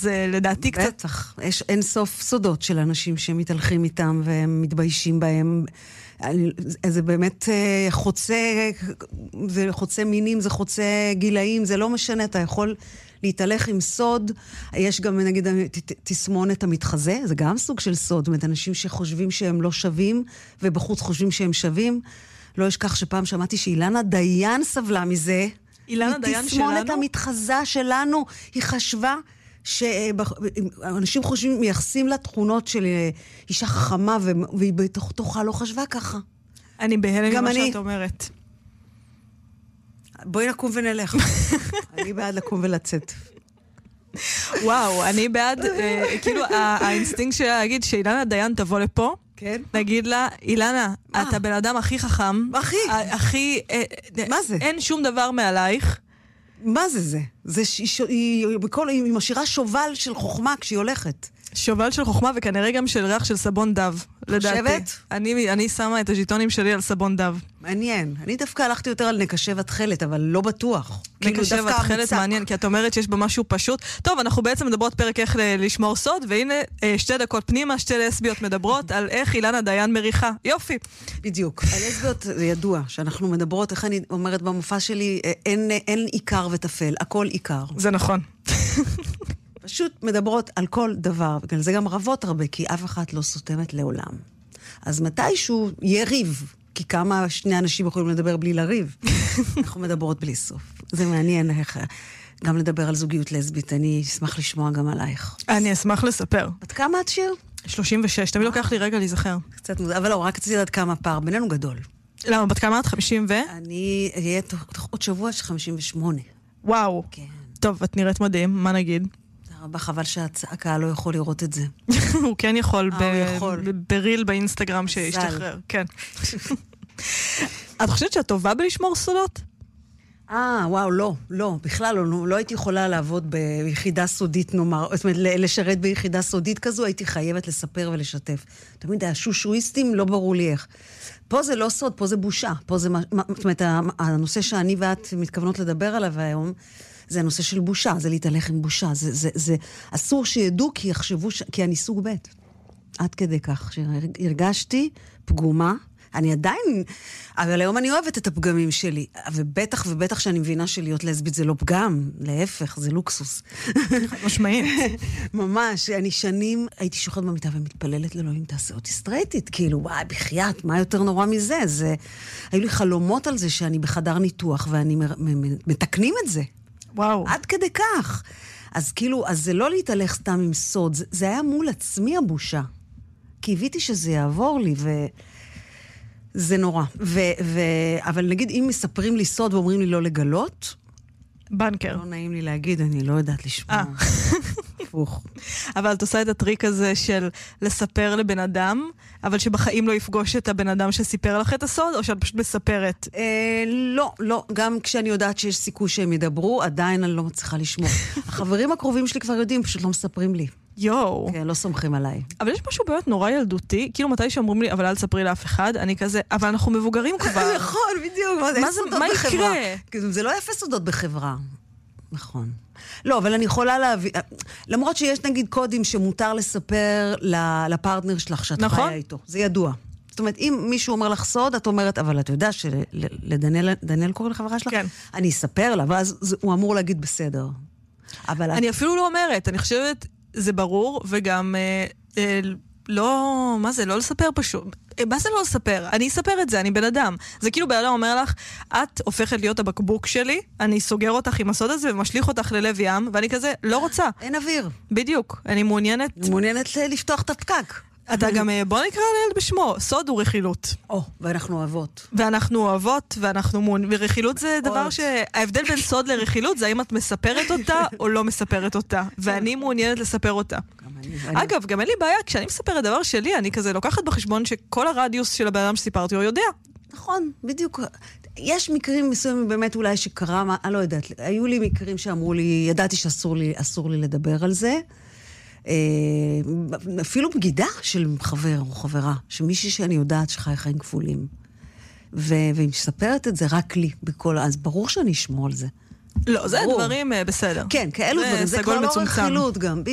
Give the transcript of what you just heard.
אז לדעתי קצת... בטח, יש אין סוף סודות של אנשים שמתהלכים איתם והם מתביישים בהם. זה באמת זה חוצה מינים, זה חוצה גילאים, זה לא משנה, אתה יכול להתהלך עם סוד. יש גם, נגיד, תסמונת המתחזה, זה גם סוג של סוד, זאת אומרת, אנשים שחושבים שהם לא שווים, ובחוץ חושבים שהם שווים. לא אשכח שפעם שמעתי שאילנה דיין סבלה מזה. אילנה דיין שלנו? תסמונת המתחזה שלנו, היא חשבה שאנשים חושבים, מייחסים לה תכונות של אישה חכמה, והיא בתוכה לא חשבה ככה. אני בהלם ממה שאת אומרת. בואי נקום ונלך. אני בעד לקום ולצאת. וואו, אני בעד, כאילו האינסטינקט שלה להגיד שאילנה דיין תבוא לפה, כן. נגיד לה, אילנה, אתה בן אדם הכי חכם. הכי... מה זה? אין שום דבר מעלייך. מה זה? היא משאירה שובל של חוכמה כשהיא הולכת. שובל של חוכמה וכנראה גם של ריח של סבון דב. חושבת? אני שמה את הז'יטונים שלי על סבון דב. מעניין. אני דווקא הלכתי יותר על נקשב התחלת, אבל לא בטוח. נקשב התחלת מעניין, כי את אומרת שיש בו משהו פשוט. טוב, אנחנו בעצם מדברות פרק איך לשמור סוד, והנה 2 דקות פנימה, 2 לסביות מדברות על איך אילנה דיין מריחה. יופי. בדיוק. על לסביות זה ידוע, שאנחנו מדברות, איך אני אומרת במופע שלי, אין עיקר וטפל, הכל עיקר. זה נכון. פשוט מדברות על כל דבר, וכן, זה גם רבות הרבה, כי אף אחת לא סותמת לעולם. אז מתישהו יהיה ריב, כי כמה 2 אנשים יכולים לדבר בלי לריב. אנחנו מדברות בלי סוף. זה מעניין איך, גם לדבר על זוגיות לסבית, אני אשמח לשמוע גם עלייך. אני אשמח לספר. עד כמה את שיר? 36, תמיד לוקח לי רגע להיזכר. קצת מוזר, אבל לא, רק רציתי לדעת כמה פער, בינינו גדול. למה, בת כמה את? 50 ו? אני אהיה תוך עוד שבוע של 58. וואו. כן. טוב, את נראית מדהים, מה נגיד? רבה, חבל שהקהל לא יכול לראות את זה. הוא כן יכול, בריל באינסטגרם שישתחרר. כן. את חושבת שאת טובה בלשמור סודות? וואו, לא, בכלל לא הייתי יכולה לעבוד ביחידה סודית, נאמר, זאת אומרת, לשרת ביחידה סודית כזו, הייתי חייבת לספר ולשתף. תמיד היה שושואיסטים, לא ברור לי איך. פה זה לא סוד, פה זה בושה. פה זה, זאת אומרת, הנושא שאני ואת מתכוונות לדבר עליו היום, זה הנושא של בושה, זה להתהלך עם בושה. זה אסור שידעו כי יחשבו, כי אני סוג ב'. עד כדי כך, שהרגשתי פגומה, אני עדיין, אבל היום אני אוהבת את הפגמים שלי, ובטח שאני מבינה שלהיות לסבית זה לא פגם, להפך, זה לוקסוס. משמעית. ממש, אני שנים הייתי שוכבת במיטה ומתפללת לאלוהים, תעשה אותי סטרייטית, כאילו, וואי, בחייאת, מה יותר נורא מזה? היו לי חלומות על זה שאני בחדר ניתוח, ואני מתקנים את זה. וואו. עד כדי כך. אז כאילו, אז זה לא להתהלך סתם עם סוד, זה היה מול עצמי הבושה. כי הביתי שזה יעבור לי, זה נורא. אבל נגיד, אם מספרים לי סוד ואומרים לי לא לגלות, בנקר. לא נעים לי להגיד, אני לא יודעת לשמוע. הפוך. אבל את עושה את הטריק הזה של לספר לבן אדם, אבל שבחיים לא יפגוש את הבן אדם שסיפר לך את הסוד, או שאת פשוט מספרת? לא. גם כשאני יודעת שיש סיכוי שהם ידברו, עדיין אני לא מצליחה לשמוע. החברים הקרובים שלי כבר יודעים, פשוט לא מספרים לי. יואו. כן, לא סומכים עליי. אבל יש משהו באמת נורא ילדותי, כאילו מתי שאומרים לי, אבל אל תספרי לאף אחד, אני כזה, אבל אנחנו מבוגרים כבר. נכון, בדיוק. מה יקרה? זה לא יפה סודות בחברה. נכון. לא, אבל אני יכולה להביא, למרות שיש נגיד קודים שמותר לספר לפרטנר שלך שאת חיה איתו. זה ידוע. זאת אומרת, אם מישהו אומר לך סוד, את אומרת, אבל את יודע שלדניאל קורא לחברה שלך? כן. אני אספר לה, ואז הוא אמור להגיד בסדר. אני אפילו לא אומרת, אני חושבת, זה ברור, וגם לא, מה זה, לא לספר פשוט. מה זה לא לספר? אני אספר את זה, אני בן אדם. זה כאילו בעלה אומר לך, את הופכת להיות הבקבוק שלי, אני סוגר אותך עם הסוד הזה ומשליך אותך ללב ים, ואני כזה לא רוצה. אין אוויר. בדיוק, אני מעוניינת לפתוח את הפקק. אתה גם, בוא נקרא לילד בשמו, סוד הוא רכילות. ואנחנו אוהבות. ורכילות זה דבר שההבדל בין סוד לרכילות זה האם את מספרת אותה או לא מספרת אותה. ואני מעוניינת לספר אותה. אגב, גם אין לי בעיה, כשאני מספרת דבר שלי, אני כזה לוקחת בחשבון שכל הרדיוס של הבן אדם שסיפרתי הוא יודע. נכון, בדיוק. יש מקרים מסוימים באמת אולי שקרה, אני לא יודעת, היו לי מקרים שאמרו לי, ידעתי שאסור לי לדבר על זה. אפילו בגידה של חבר או חברה, שמישהי שאני יודעת שחי חיים כפולים. והיא מספרת את זה רק לי, אז ברור שאני אשמור על זה. לא, זה דברים בסדר. כן, כאלו דברים, זה כבר לא רכילות גם.